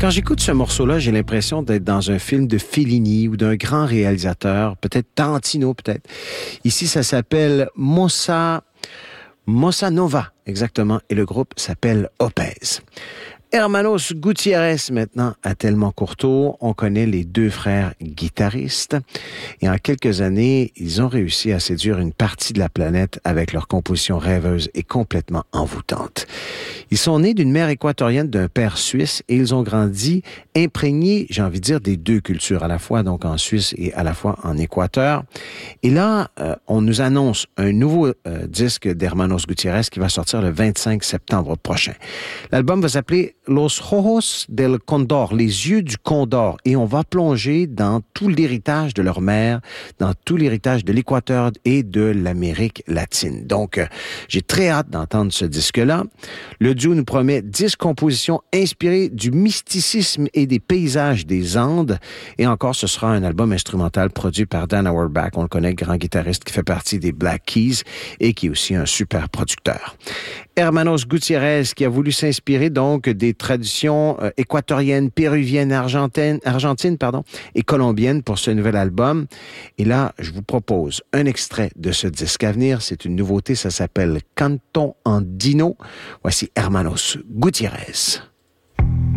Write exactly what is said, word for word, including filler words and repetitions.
Quand j'écoute ce morceau-là, j'ai l'impression d'être dans un film de Fellini ou d'un grand réalisateur, peut-être Tarantino, peut-être. Ici, ça s'appelle Mossa, Mossa Nova, exactement, et le groupe s'appelle Opez. Hermanos Gutiérrez, maintenant, à Tellement Courteau. On connaît les deux frères guitaristes. Et en quelques années, ils ont réussi à séduire une partie de la planète avec leur composition rêveuse et complètement envoûtante. Ils sont nés d'une mère équatorienne, d'un père suisse, et ils ont grandi imprégnés, j'ai envie de dire, des deux cultures, à la fois donc en Suisse et à la fois en Équateur. Et là, euh, on nous annonce un nouveau euh, disque d'Hermanos Gutiérrez qui va sortir le vingt-cinq septembre prochain. L'album va s'appeler Los Ojos del Condor, les yeux du Condor, et on va plonger dans tout l'héritage de leur mère, dans tout l'héritage de l'Équateur et de l'Amérique latine. Donc, euh, j'ai très hâte d'entendre ce disque-là. Le duo nous promet dix compositions inspirées du mysticisme et des paysages des Andes, et encore, ce sera un album instrumental produit par Dan Auerbach, on le connaît, grand guitariste qui fait partie des Black Keys et qui est aussi un super producteur. Hermanos Gutiérrez qui a voulu s'inspirer donc des traditions euh, équatoriennes, péruviennes, argentines, argentines pardon, et colombiennes pour ce nouvel album. Et là, je vous propose un extrait de ce disque à venir. C'est une nouveauté, ça s'appelle Canton Andino. Voici Hermanos Gutiérrez.